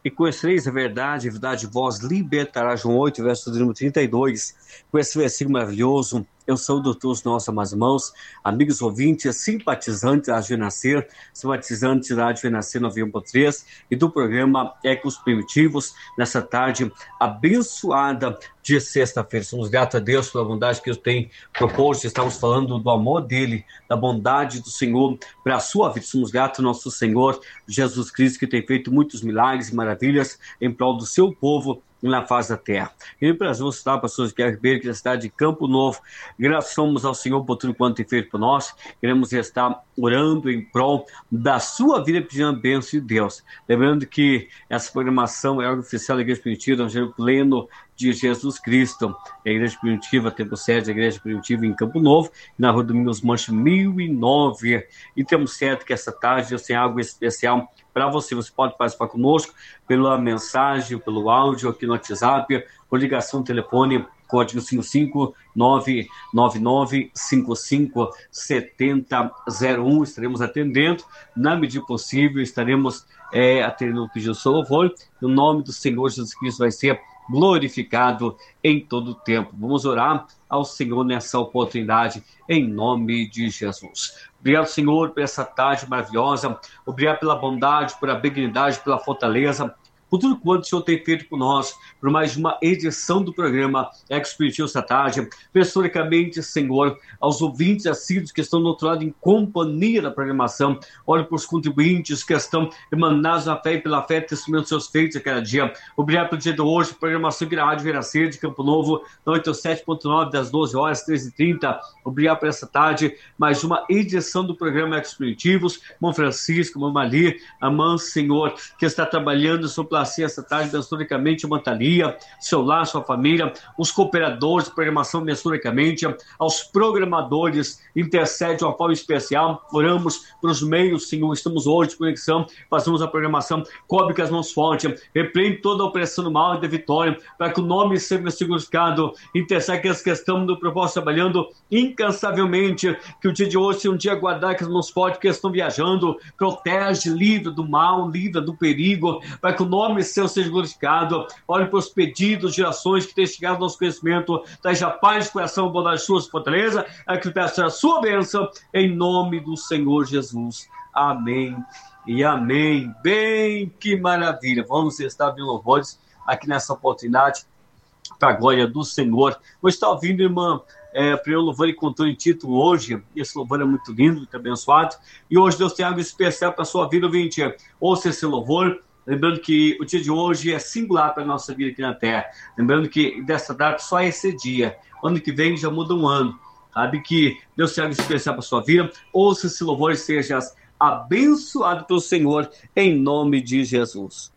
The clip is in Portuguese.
E conhecereis a verdade vos libertará. João 8, verso número 32. Com esse versículo maravilhoso, eu saúdo todos os nossos amados irmãos, amigos ouvintes, simpatizantes da Rádio Renascer, simpatizantes da Rádio Renascer 91.3 e do programa Ecos Primitivos, nessa tarde abençoada de sexta-feira. Somos gratos a Deus pela bondade que Ele tem proposto. Estamos falando do amor dele, da bondade do Senhor para a sua vida. Somos gratos ao nosso Senhor Jesus Cristo, que tem feito muitos milagres e maravilhas em prol do seu povo na face da terra. E para as nossas pastor Guilherme Ribeiro, que é a cidade de Campo Novo, graças somos ao Senhor por tudo quanto tem feito por nós. Queremos estar orando em prol da sua vida, pedindo a bênção de Deus. Lembrando que essa programação é órgão oficial da Igreja Primitiva, do Evangelho Pleno de Jesus Cristo. A Igreja Primitiva, Templo Sede, a Igreja Primitiva em Campo Novo, na Rua Domingos Mancha 1009. E temos certo que essa tarde eu tenho algo especial para você. Você pode participar conosco pela mensagem, pelo áudio aqui no WhatsApp, por ligação no telefone, código 55999557001. Estaremos atendendo, na medida possível, estaremos atendendo o pedido do seu louvor. O nome do Senhor Jesus Cristo vai ser glorificado em todo o tempo. Vamos orar ao Senhor nessa oportunidade, em nome de Jesus. Obrigado, Senhor, por essa tarde maravilhosa. Obrigado pela bondade, pela benignidade, pela fortaleza, por tudo quanto o Senhor tem feito por nós, por mais uma edição do programa Ecos Primitivos essa tarde. Historicamente, Senhor, aos ouvintes assíduos que estão do outro lado em companhia da programação, olhe para os contribuintes que estão emanados na fé e pela fé, testemunhando dos seus feitos a cada dia. Obrigado pelo dia de hoje, programação aqui na Rádio Renascer de Campo Novo, na 87.9, das 12 horas, 13h30. Obrigado por essa tarde, mais uma edição do programa Ecos Primitivos. Irmão Francisco, irmão Mali, a mãe, Senhor, que está trabalhando sobre essa tarde, historicamente, Mantalia, seu lar, sua família, os cooperadores de programação, historicamente, aos programadores, intercede de uma forma especial. Oramos para os meios, Senhor, estamos hoje de conexão, fazemos a programação, cobre com as mãos fortes, repreende toda a opressão do mal e da vitória, para que o nome seja glorificado. Intercede aqueles que estão no propósito trabalhando incansavelmente, que o dia de hoje seja um dia guardar com as mãos fortes, que estão viajando, protege, livra do mal, livra do perigo, para que o nome seu seja glorificado. Olhe para os pedidos, gerações que têm chegado ao nosso conhecimento, traz a paz, coração, bondade, sua fortaleza, é que peço a sua bênção, em nome do Senhor Jesus. Amém e amém. Bem, que maravilha. Vamos estar ouvindo louvores aqui nessa oportunidade, para a glória do Senhor. Hoje está ouvindo, irmã, primeiro louvor e contou em título hoje. Esse louvor é muito lindo, muito abençoado. E hoje Deus tem algo especial para a sua vida, ouvinte. Ouça esse louvor. Lembrando que o dia de hoje é singular para a nossa vida aqui na Terra. Lembrando que dessa data só é esse dia. Ano que vem já muda um ano. Sabe que Deus tem algo especial para a sua vida. Ouça esse louvor e seja abençoado pelo Senhor, em nome de Jesus.